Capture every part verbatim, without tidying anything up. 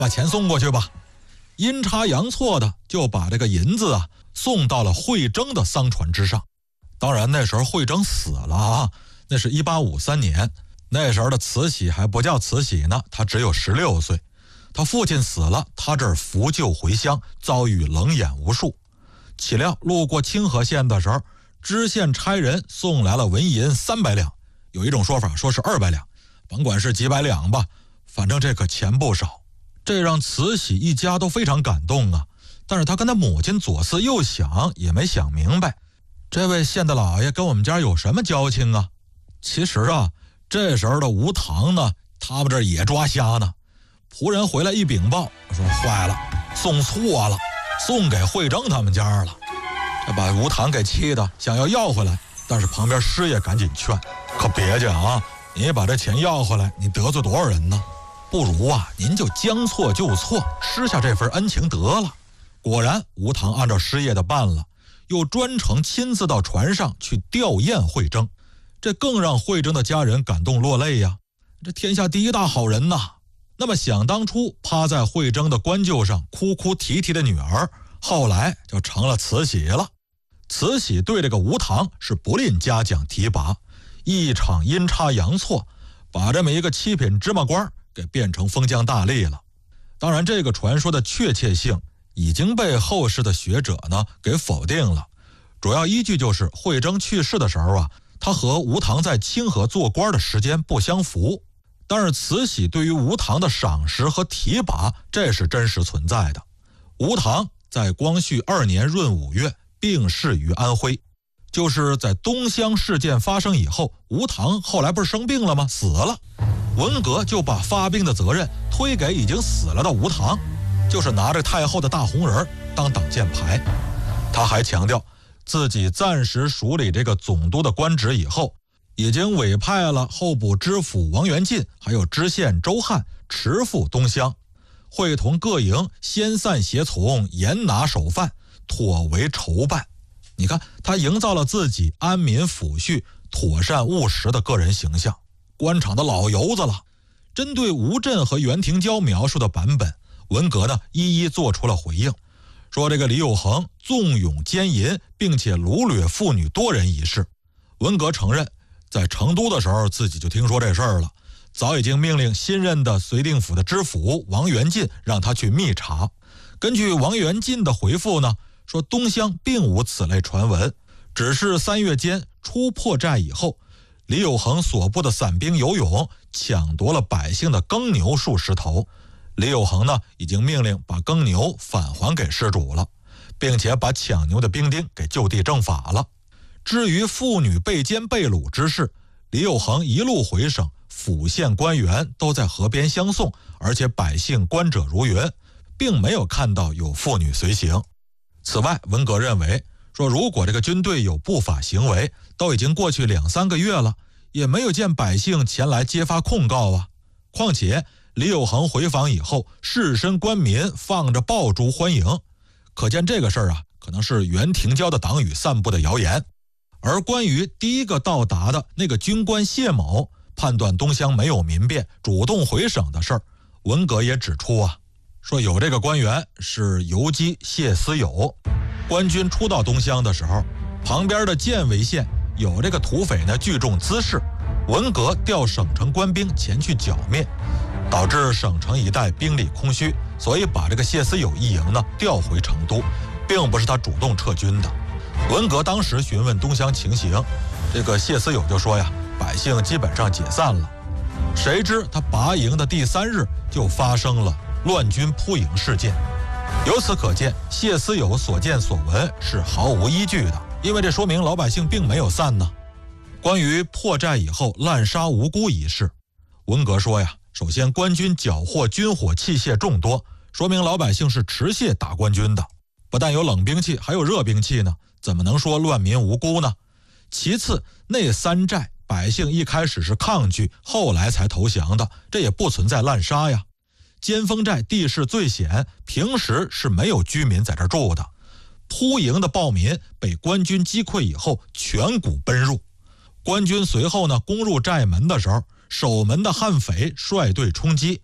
把钱送过去吧。阴差阳错的就把这个银子啊送到了惠征的丧船之上。当然那时候惠征死了啊，那是一八五三年，那时候的慈禧还不叫慈禧呢，他只有十六岁。他父亲死了，他这儿扶柩回乡，遭遇冷眼无数。岂料路过清河县的时候，知县差人送来了纹银三百两，有一种说法说是二百两，甭管是几百两吧，反正这可钱不少。这让慈禧一家都非常感动啊。但是他跟他母亲左思右想，也没想明白，这位县的老爷跟我们家有什么交情啊？其实啊，这时候的吴棠呢，他们这也抓瞎呢。仆人回来一禀报，说坏了，送错了，送给惠征他们家了。这把吴棠给气的想要要回来，但是旁边师爷赶紧劝，可别介啊，你把这钱要回来，你得罪多少人呢？不如啊，您就将错就错，施下这份恩情得了。果然吴棠按照师爷的办了，又专程亲自到船上去吊唁惠征，这更让惠征的家人感动落泪呀。这天下第一大好人呐。那么想当初趴在惠征的棺柩上哭哭啼啼的女儿，后来就成了慈禧了。慈禧对这个吴棠是不吝嘉奖提拔，一场阴差阳错，把这么一个七品芝麻官给变成封疆大吏了。当然这个传说的确切性已经被后世的学者呢给否定了，主要依据就是惠征去世的时候啊，他和吴棠在清河做官的时间不相符。但是慈禧对于吴棠的赏识和提拔，这是真实存在的。吴棠在光绪二年闰五月病逝于安徽，就是在东乡事件发生以后，吴棠后来不是生病了吗？死了。文革就把发病的责任推给已经死了的吴棠，就是拿着太后的大红人当挡箭牌。他还强调自己暂时署理这个总督的官职以后，已经委派了候补知府王元进还有知县周汉持赴东乡，会同各营先散协从，严拿首犯，妥为筹办。你看他营造了自己安民抚恤、妥善务实的个人形象，官场的老油子了。针对吴镇和袁廷娇描述的版本，文革呢一一做出了回应，说这个李有恒纵勇奸淫，并且掳掠妇女多人一事。文革承认在成都的时候自己就听说这事儿了，早已经命令新任的绥定府的知府王元进让他去密查。根据王元进的回复呢，说东乡并无此类传闻，只是三月间出破寨以后，李有恒所部的散兵游勇抢夺了百姓的耕牛数十头，李有恒呢已经命令把耕牛返还给失主了，并且把抢牛的兵丁给就地正法了。至于妇女被奸被掳之事，李有恒一路回省，府县官员都在河边相送，而且百姓观者如云，并没有看到有妇女随行。此外，文革认为说，如果这个军队有不法行为，都已经过去两三个月了，也没有见百姓前来揭发控告啊。况且李有恒回访以后，士绅官民放着爆竹欢迎，可见这个事儿啊，可能是袁廷娇的党羽散布的谣言。而关于第一个到达的那个军官谢某判断东乡没有民变，主动回省的事儿，文革也指出啊，说有这个官员是游击谢思友。官军初到东乡的时候，旁边的建围县有这个土匪呢聚众滋事，文革调省城官兵前去剿灭，导致省城一带兵力空虚，所以把这个谢思友一营呢调回成都，并不是他主动撤军的。文革当时询问东乡情形，这个谢思友就说呀，百姓基本上解散了。谁知他拔营的第三日就发生了乱军扑营事件。由此可见，谢思友所见所闻是毫无依据的，因为这说明老百姓并没有散呢。关于破寨以后滥杀无辜一事，文革说呀，首先官军缴获军火器械众多，说明老百姓是持械打官军的，不但有冷兵器还有热兵器呢，怎么能说乱民无辜呢？其次，那三寨百姓一开始是抗拒，后来才投降的，这也不存在滥杀呀。尖峰寨地势最险，平时是没有居民在这儿住的，扑营的暴民被官军击溃以后全股奔入，官军随后呢攻入寨门的时候，守门的悍匪率队冲击，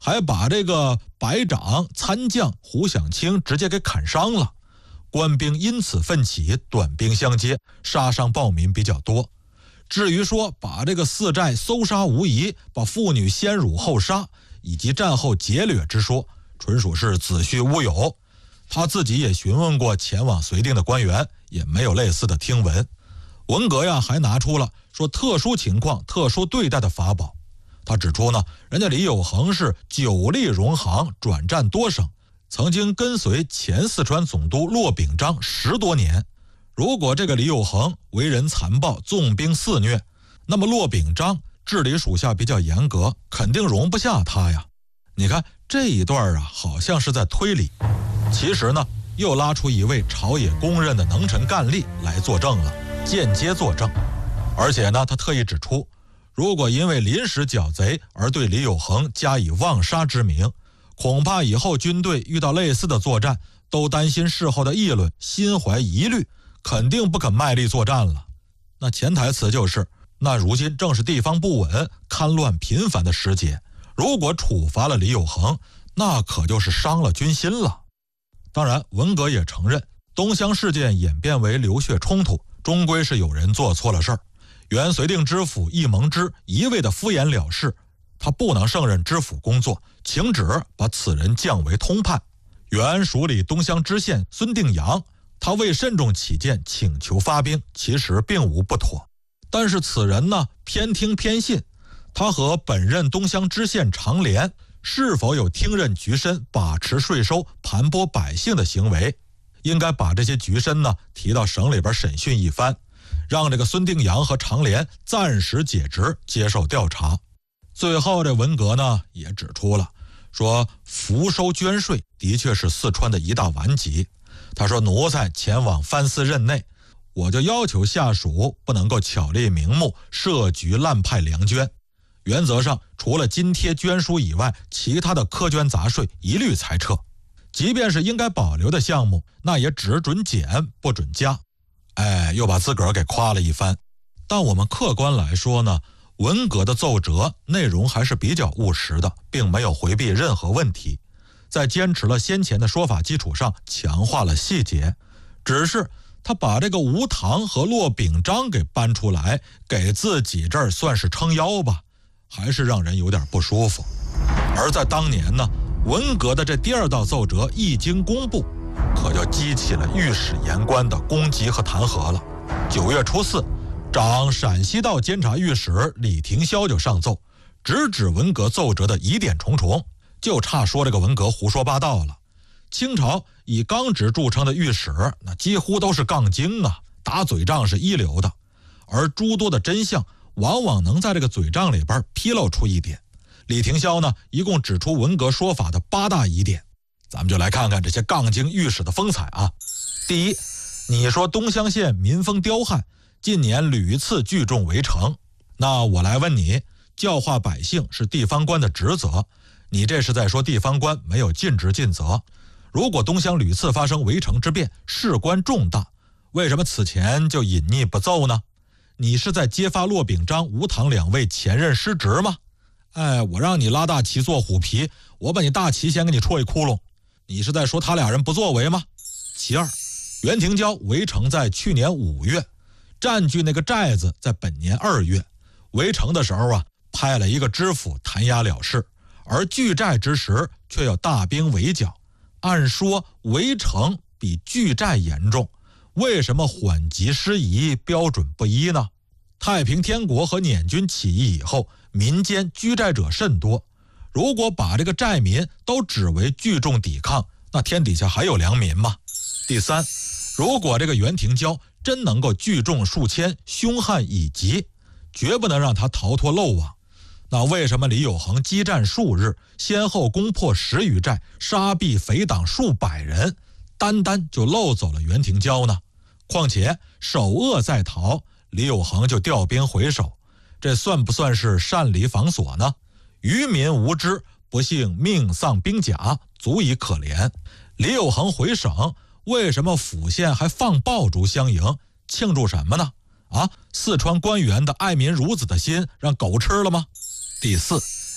还把这个白长参将胡享清直接给砍伤了。官兵因此奋起，短兵相接，杀伤暴民比较多。至于说把这个四寨搜杀无遗，把妇女先辱后杀，以及战后劫掠之说，纯属是子虚乌有。他自己也询问过前往绥定的官员，也没有类似的听闻。文革呀，还拿出了说特殊情况、特殊对待的法宝。他指出呢，人家李有恒是久历戎行，转战多省，曾经跟随前四川总督骆秉章十多年。如果这个李有恒为人残暴，纵兵肆虐，那么骆秉章治理属下比较严格，肯定容不下他呀。你看这一段啊，好像是在推理，其实呢，又拉出一位朝野公认的能臣干吏来作证了，间接作证。而且呢，他特意指出，如果因为临时剿贼而对李有恒加以妄杀之名，恐怕以后军队遇到类似的作战，都担心事后的议论，心怀疑虑，肯定不肯卖力作战了。那潜台词就是，那如今正是地方不稳、戡乱频繁的时节，如果处罚了李有恒，那可就是伤了军心了。当然，文革也承认，东乡事件演变为流血冲突，终归是有人做错了事儿。原绥定知府易蒙之一味的敷衍了事，他不能胜任知府工作，请旨把此人降为通判。原署理东乡知县孙定阳，他为慎重起见，请求发兵，其实并无不妥。但是此人呢，偏听偏信，他和本任东乡知县常连是否有听任局绅、把持税收、盘剥百姓的行为，应该把这些局绅呢提到省里边审讯一番，让这个孙定阳和常连暂时解职，接受调查。最后这文革呢也指出了，说赋收捐税的确是四川的一大顽疾。他说奴才前往藩司任内，我就要求下属不能够巧立名目设局滥派粮捐，原则上除了津贴捐书以外，其他的苛捐杂税一律裁撤，即便是应该保留的项目，那也只准减不准加。哎，又把自个儿给夸了一番。但我们客观来说呢，文革的奏折内容还是比较务实的，并没有回避任何问题，在坚持了先前的说法基础上强化了细节。只是他把这个吴棠和骆秉章给搬出来，给自己这儿算是撑腰吧，还是让人有点不舒服。而在当年呢，文革的这第二道奏折一经公布，可就激起了御史言官的攻击和弹劾了。九月初四，掌陕西道监察御史李廷霄就上奏，直指文革奏折的疑点重重，就差说这个文革胡说八道了。清朝以刚直著称的御史，那几乎都是杠精啊，打嘴仗是一流的，而诸多的真相往往能在这个嘴仗里边披露出一点。李廷霄呢，一共指出文革说法的八大疑点，咱们就来看看这些杠精御史的风采啊。第一，你说东乡县民风刁悍，近年屡次聚众围城，那我来问你，教化百姓是地方官的职责，你这是在说地方官没有尽职尽责。如果东乡屡次发生围城之变，事关重大，为什么此前就隐匿不奏呢？你是在揭发骆秉章、吴棠两位前任失职吗？哎，我让你拉大旗做虎皮，我把你大旗先给你戳一窟窿，你是在说他俩人不作为吗？其二，袁廷蛟围城在去年五月，占据那个寨子在本年二月，围城的时候啊，派了一个知府弹压了事，而拒寨之时却要大兵围剿。按说围城比拒寨严重，为什么缓急失宜，标准不一呢？太平天国和捻军起义以后，民间居寨者甚多，如果把这个寨民都指为聚众抵抗，那天底下还有良民吗？第三，如果这个袁廷蛟真能够聚众数千，凶悍以及，绝不能让他逃脱漏网。那为什么李有恒激战数日，先后攻破十余寨，杀毙匪党数百人，单单就漏走了袁廷蛟呢？况且首恶在逃，李有恒就调兵回守，这算不算是擅离防所呢？愚民无知，不幸命丧兵甲，足以可怜。李有恒回省，为什么府县还放爆竹相迎，庆祝什么呢？啊，四川官员的爱民如子的心让狗吃了吗？第四，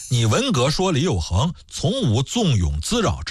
你文革说李有恒从无纵容滋扰之